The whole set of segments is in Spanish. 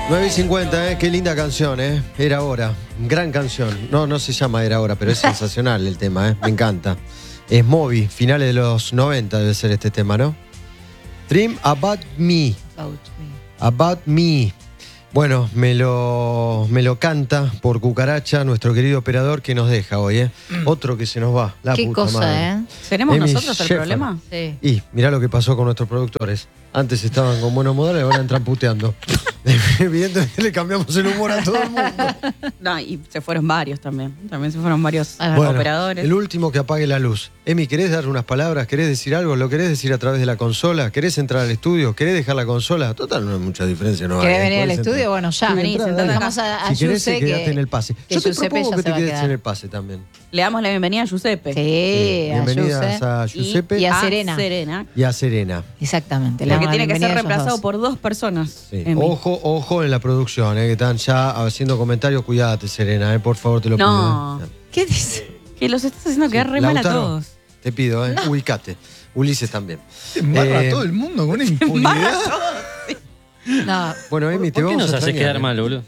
9:50, qué linda canción, Era Hora, gran canción. No se llama Era Hora, pero es sensacional el tema, me encanta. Es Moby, finales de los 90 debe ser este tema, ¿no? Dream About Me. About Me. Bueno, me lo madre por Cucaracha, nuestro querido operador que nos deja hoy, Otro que se nos va, la qué puta cosa, madre. ¿Seremos Amy nosotros el Sheffer. problema? Sí. Y mirá lo que pasó con nuestros productores. Antes estaban con buenos modales, ahora entran puteando. Evidentemente le cambiamos el humor a todo el mundo. No, y se fueron varios también. También se fueron varios Bueno, operadores. el último que apague la luz. Emi, ¿querés dar unas palabras? ¿Querés decir algo? ¿Lo querés decir a través de la consola? ¿Querés entrar al estudio? ¿Querés dejar la consola? Total, no hay mucha diferencia. No ¿Querés hay, venir al podés estudio? entrar. Bueno, ya, Sí, vení, entrá, sentate dale. acá. Vamos a Si querés, Yuse, quedate en el pase. que Yo te Giuseppe propongo ya que se te va a quedes quedar. en el pase también. Le damos la bienvenida a Giuseppe. Sí, a Bienvenidas Yuse. a Giuseppe Y a Serena. Serena. y a Serena. Exactamente. le Porque damos la tiene que ser bienvenida a ellos reemplazado dos. por dos personas. Sí. Emi. Ojo en la producción, que están ya haciendo comentarios. Cuídate, Serena, por favor, te lo No. pido. ¿Qué dice? Que los estás haciendo quedar re mal a Lautaro, todos. Te pido, ubicate. Ulises también. Embarra a todo el mundo con una impunidad. No, Bueno, Emi, te ¿Por qué vamos nos a haces extrañar, quedar mal, boludo?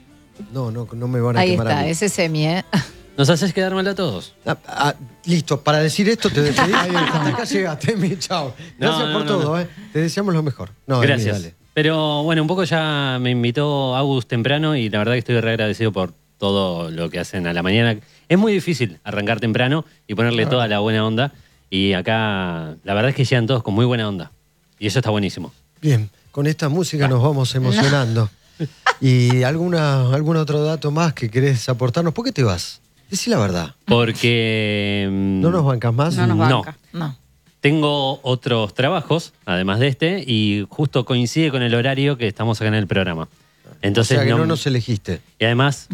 No me van a ahí quemar a está, mí. ese es Emi, Nos haces quedar mal a todos. Listo, para decir esto te despedí. Hasta acá llegaste, Emi, chao. Gracias por todo, Te deseamos lo mejor. No, Emi, Gracias. dale. Pero bueno, un poco ya me invitó Agus temprano y la verdad que estoy re agradecido por todo lo que hacen a la mañana. Es muy difícil arrancar temprano y ponerle toda la buena onda. Y acá la verdad es que llegan todos con muy buena onda. Y eso está buenísimo. Bien, con esta música nos vamos emocionando. ¿Y algún otro dato más que querés aportarnos? ¿Por qué te vas? Decí la verdad. Porque... ¿No nos bancas más? No nos banca. No. Tengo otros trabajos, además de este, y justo coincide con el horario que estamos acá en el programa. Entonces, O sea que no nos elegiste. Y además,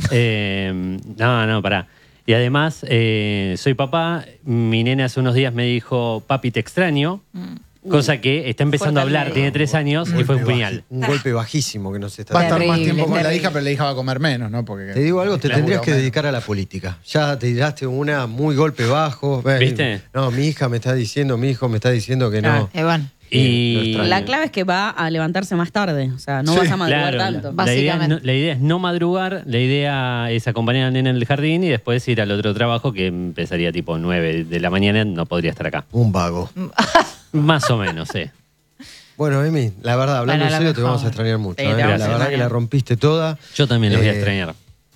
pará. Y además, soy papá. Mi nena hace unos días me dijo, papi, te extraño. Cosa que está empezando a hablar, fuerte. tiene 3 años y fue un puñal. Un golpe bajísimo que nos está Va a estar dando. más Terrible, tiempo con la terrible. hija, pero la hija va a comer menos, ¿no? Porque Te digo algo, te Claro, tendrías que menos. dedicar a la política. Ya te tiraste una muy golpe bajo. ¿Viste? No, mi hijo me está diciendo que no. Bueno, Y lo extraño. La clave es que va a levantarse más tarde. O sea, no Sí, vas a madrugar claro, tanto. la idea, Básicamente. la idea es no madrugar, la idea es acompañar al nene en el jardín y después ir al otro trabajo que empezaría tipo 9 de la mañana, no podría estar acá. Un vago. Más o menos, sí. Bueno, Emi, la verdad, hablando Para en la serio, te mejor. vamos a extrañar mucho. Sí, te La vamos a verdad extrañar. que la rompiste toda. Yo también los voy a Eh, extrañar.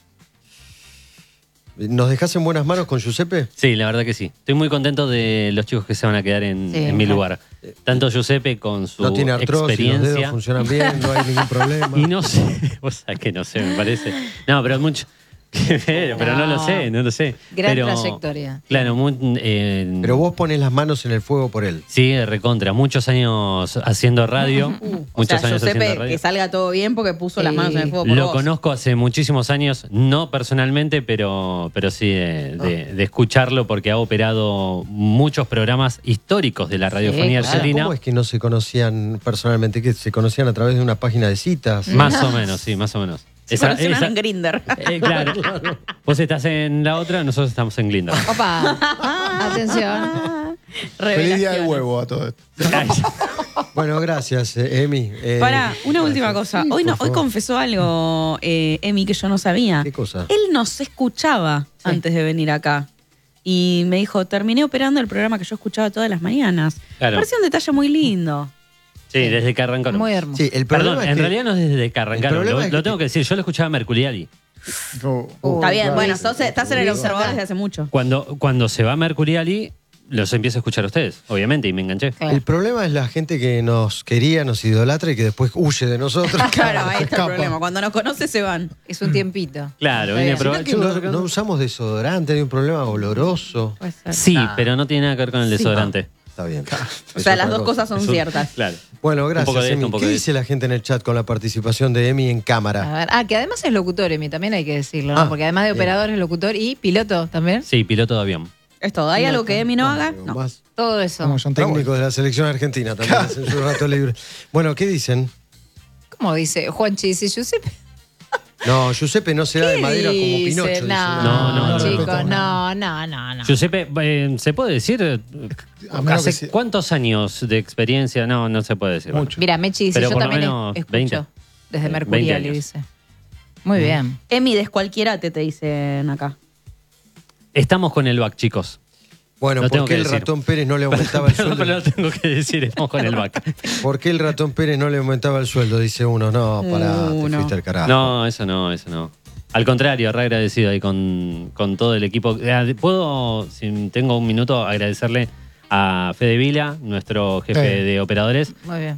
¿Nos dejás en buenas manos con Giuseppe? Sí, la verdad que sí. Estoy muy contento de los chicos que se van a quedar en mi claro. lugar. Tanto Giuseppe con su No tiene artrosis, los dedos experiencia. funcionan bien, no hay ningún problema. Y no sé, vos sabés que no sé, me parece. No, pero mucho. Pero no lo sé, no lo sé. Gran Pero, trayectoria. Claro, Pero vos pones las manos en el fuego por él. sí, recontra. Muchos años haciendo radio. O Muchos sea, años haciendo Giuseppe, radio. que salga todo bien porque puso las Sí. manos en el fuego por Lo vos. conozco hace muchísimos años, no personalmente, pero sí de escucharlo porque ha operado muchos programas históricos de la radiofonía claro. argentina. ¿Cómo es que no se conocían personalmente? ¿Que se conocían a través de una página de citas? Más o menos, sí, más o menos. Se conocieron en Grindr. Claro. Vos estás en la otra, nosotros estamos en Grindr. Opa, atención. Feliz día del Revelaciones. huevo a todo esto. Bueno, gracias, Emi. Para, una última cosa. Sí, Hoy por favor. confesó algo, Emi, que yo no sabía. ¿Qué cosa? Él nos escuchaba antes de venir acá. Y me dijo, terminé operando el programa que yo escuchaba todas las mañanas. Claro. Me pareció un detalle muy lindo. Sí, desde que arrancaron. Muy hermoso. Sí, el problema Perdón, es en que- realidad no es desde que arrancaron. problema Lo, es lo que- tengo que decir, yo lo escuchaba a Mercuriali. Está bien, claro. bueno, entonces estás en el observador desde hace mucho. Cuando se va Mercuriali, los empiezo a escuchar a ustedes, obviamente, y me enganché. Claro. El problema es la gente que nos quería, nos idolatra y que después huye de nosotros. Claro, ahí Se está el escapa. problema. Cuando nos conoce se van. Es un tiempito. Claro, Está vine a bien. probar. ¿Será que no usamos desodorante? ¿Hay un problema oloroso? Puede ser. Sí, pero no tiene nada que ver con el desodorante. Está bien. O sea, las dos cosas son Es un- ciertas. Claro. Bueno, Un poco gracias, de esto, Emi. un poco ¿Qué de dice la gente en el chat con la participación de Emi en cámara? A ver. Que además es locutor, Emi, también hay que decirlo, ¿no? Ah, Porque además de bien. operador es locutor y piloto también. Sí, piloto de avión. Es todo. ¿Hay algo que Emi no haga? No. Más Todo eso. Como John Travolta. técnico de la selección argentina también en su rato libre. Bueno, ¿qué dicen? ¿Cómo dice Juanchi? Dice Giuseppe. No, Giuseppe no será de ¿Qué madera como dice? Pinocho. dice. No, chicos, no. Giuseppe, ¿se puede decir? A menos ¿Hace que sí. cuántos años de experiencia? No se puede decir. Mucho. Mira, Mechi dice, Pero yo por lo también menos escucho. 20. Desde 20 Mercuriali, años. dice. Muy bien. Emi, descualquierate, te dicen acá. Estamos con el back, chicos. Bueno, Lo ¿por tengo qué que el decir. ratón Pérez no le aumentaba el Perdón, sueldo? pero lo tengo que decir, estamos con el back. ¿Por qué el ratón Pérez no le aumentaba el sueldo? Dice uno. No, pará, te No. fuiste al carajo. No, eso no. Al contrario, re agradecido ahí con todo el equipo. Puedo, si tengo un minuto, agradecerle a Fede Vila, nuestro jefe de operadores, Muy bien.